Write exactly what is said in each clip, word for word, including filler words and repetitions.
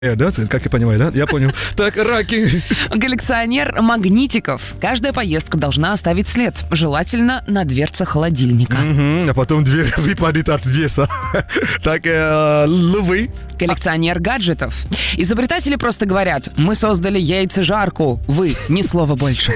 Э, да, как я понимаю, да? Я понял. Так, раки. Коллекционер магнитиков. Каждая поездка должна оставить след. Желательно на дверце холодильника. Мгм, а потом дверь выпадет от веса. Так, э, львы. Коллекционер гаджетов. Изобретатели просто говорят: мы создали яйцежарку. Вы, ни слова больше.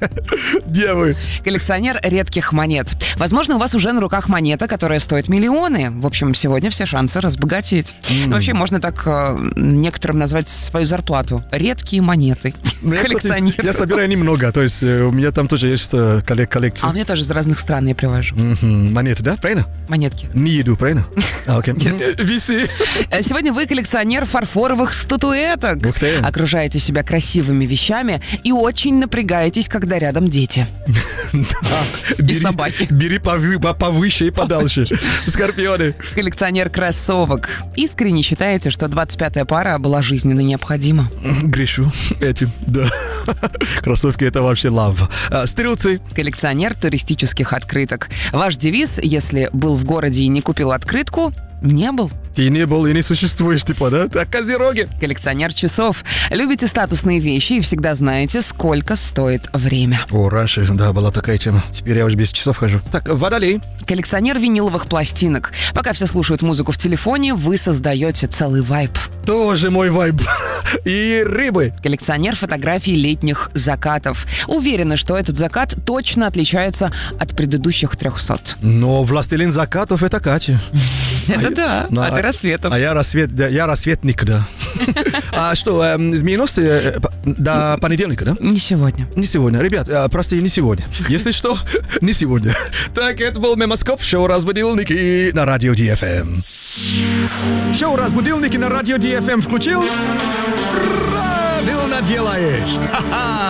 Девы. Коллекционер редких монет. Возможно, у вас уже на руках монета, которая стоит миллионы. В общем, сегодня все шансы разбогатеть. Mm. Ну, вообще, можно так э, некоторым назвать свою зарплату. Редкие монеты. Ну, я, кстати, Коллекционер. я собираю немного, то есть э, у меня там тоже есть э, коллек- коллекция. А у меня тоже из разных стран я привожу. Мгм, монеты, да? Правильно? Монетки. Не еду, правильно? А, окей. Э, Весы. А Сегодня вы коллекционер фарфоровых статуэток. Ух ты. Окружаете себя красивыми вещами и очень напрягаетесь, когда рядом дети. Бери- собаки. Бери повы- по- повыше и подальше. Скорпионы. Коллекционер кроссовок. Искренне считаете, что двадцать пятая пара была жизненно необходима. Грешу этим, да. Кроссовки — это вообще лав. А, стрелцы. Коллекционер туристических открыток. Ваш девиз, если был в городе и не купил открытку, не был. Ты не был и не существуешь, типа, да? Так, козероги. Коллекционер часов. Любите статусные вещи и всегда знаете, сколько стоит время. О, раньше, да, была такая тема. Теперь я уже без часов хожу. Так, водолей. Коллекционер виниловых пластинок. Пока все слушают музыку в телефоне, вы создаете целый вайб. Тоже мой вайб. И рыбы. Коллекционер фотографий летних закатов. Уверены, что этот закат точно отличается от предыдущих трехсот. Но властелин закатов — это Катя. Это да, Ну, а ты а- рассветов. А я рассвет, да, я рассветник, да. А что, эм, змееносцы э, п- до понедельника, да? Не сегодня. Не сегодня. Ребят, э, прости, не сегодня. Если что, не сегодня. Так, это был Мемоскоп, шоу «Разбудилники» на радио ди эф эм. Шоу «Разбудилники» на радио ди эф эм включил? Правильно делаешь! Ха-ха!